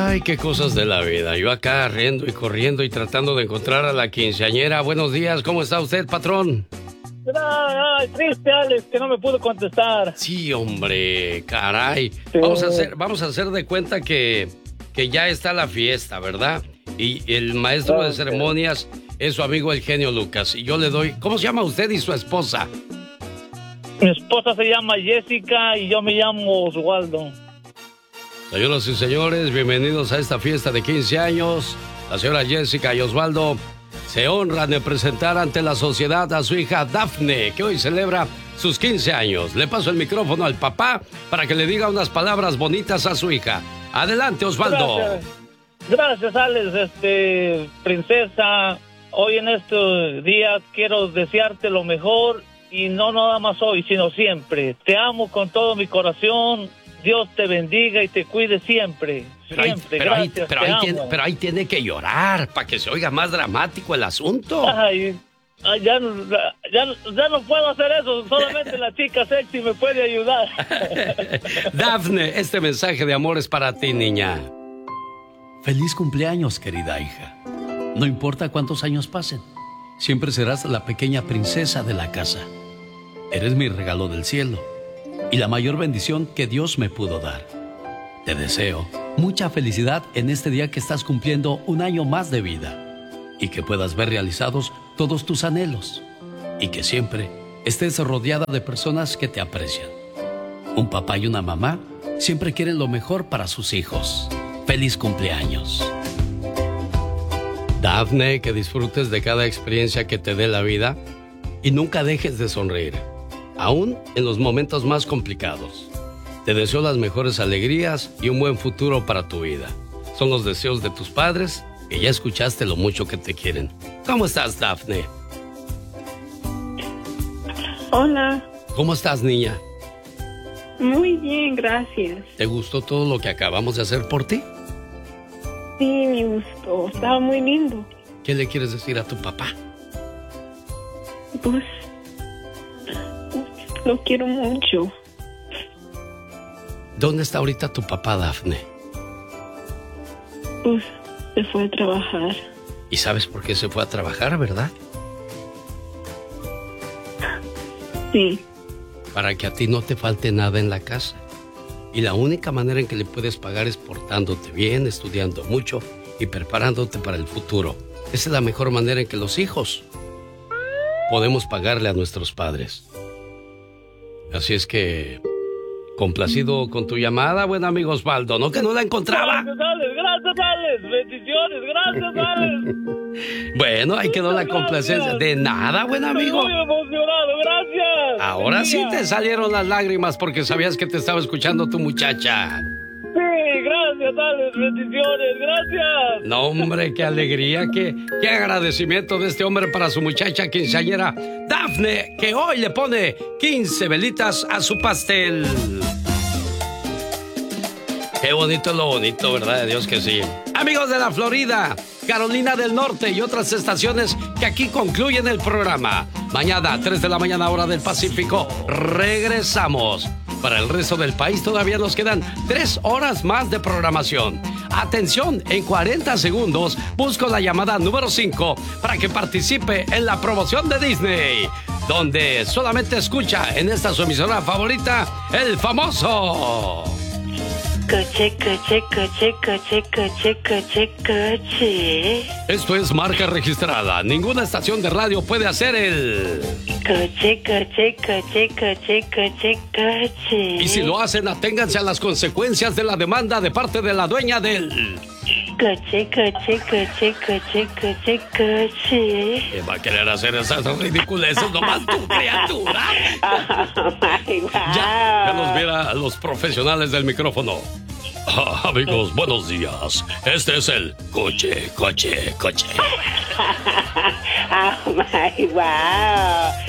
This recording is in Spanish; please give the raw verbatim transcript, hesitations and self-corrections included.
Ay, qué cosas de la vida. Yo acá riendo y corriendo y tratando de encontrar a la quinceañera. Buenos días, ¿cómo está usted, patrón? Ay, triste, Alex, que no me pudo contestar. Sí, hombre, caray. Sí. Vamos a hacer, vamos a hacer de cuenta que, que ya está la fiesta, ¿verdad? Y el maestro okay. de ceremonias es su amigo el genio Lucas. Y yo le doy... ¿Cómo se llama usted y su esposa? Mi esposa se llama Jessica y yo me llamo Oswaldo. Señoras y señores, bienvenidos a esta fiesta de quince años. La señora Jessica y Oswaldo se honran de presentar ante la sociedad a su hija Dafne, que hoy celebra sus quince años. Le paso el micrófono al papá para que le diga unas palabras bonitas a su hija. Adelante, Oswaldo. Gracias, Gracias Alex. Este, princesa, hoy en estos días quiero desearte lo mejor y no nada más hoy, sino siempre. Te amo con todo mi corazón. Dios te bendiga y te cuide siempre. Pero siempre, ahí, pero gracias, ahí, pero, te ahí amo. tiene, pero ahí tiene que llorar para que se oiga más dramático el asunto. Ay, ay, ya, ya, ya no puedo hacer eso, solamente la chica sexy me puede ayudar. Dafne, este mensaje de amor es para ti, niña. Feliz cumpleaños, querida hija. No importa cuántos años pasen, siempre serás la pequeña princesa de la casa. Eres mi regalo del cielo y la mayor bendición que Dios me pudo dar. Te deseo mucha felicidad en este día que estás cumpliendo un año más de vida y que puedas ver realizados todos tus anhelos y que siempre estés rodeada de personas que te aprecian. Un papá y una mamá siempre quieren lo mejor para sus hijos. ¡Feliz cumpleaños! Dafne, que disfrutes de cada experiencia que te dé la vida y nunca dejes de sonreír, aún en los momentos más complicados. Te deseo las mejores alegrías y un buen futuro para tu vida. Son los deseos de tus padres, que ya escuchaste lo mucho que te quieren. ¿Cómo estás, Dafne? Hola. ¿Cómo estás, niña? Muy bien, gracias. ¿Te gustó todo lo que acabamos de hacer por ti? Sí, me gustó. Estaba muy lindo. ¿Qué le quieres decir a tu papá? Pues... lo quiero mucho. ¿Dónde está ahorita tu papá, Dafne? Pues se fue a trabajar. ¿Y sabes por qué se fue a trabajar, verdad? Sí. Para que a ti no te falte nada en la casa. Y la única manera en que le puedes pagar es portándote bien, estudiando mucho y preparándote para el futuro. Esa es la mejor manera en que los hijos podemos pagarle a nuestros padres. Así es que, complacido con tu llamada, buen amigo Osvaldo, ¿no? Que no la encontraba. Gracias, Alex, gracias, Alex. Bendiciones, gracias, Alex. Bueno, ahí quedó la complacencia. De nada, buen amigo. Estoy muy emocionado, gracias. Ahora sí te salieron las lágrimas porque sabías que te estaba escuchando tu muchacha. Sí, gracias, Alex, bendiciones, gracias. No, hombre, qué alegría, qué, qué agradecimiento de este hombre para su muchacha quinceañera Dafne, que hoy le pone quince velitas a su pastel. Qué bonito es lo bonito, ¿verdad? De Dios que sí. Amigos de la Florida, Carolina del Norte y otras estaciones que aquí concluyen el programa. Mañana, tres de la mañana, hora del Pacífico, regresamos. Para el resto del país todavía nos quedan tres horas más de programación. Atención, en cuarenta segundos busco la llamada número cinco para que participe en la promoción de Disney, donde solamente escucha en esta su emisora favorita, El Famoso. Coche, coche, coche, coche, coche, coche, coche. Esto es marca registrada. Ninguna estación de radio puede hacer el... Coche, coche, coche, coche, coche, coche. Y si lo hacen, aténganse a las consecuencias de la demanda de parte de la dueña del... Coche, coche, coche, coche, coche, coche. ¿Qué va a querer hacer esas ridiculeces nomás tu criatura? Oh, my God. Ya, ya nos viera los profesionales del micrófono. Ah, amigos, buenos días. Este es el coche, coche, coche. Oh, my, wow.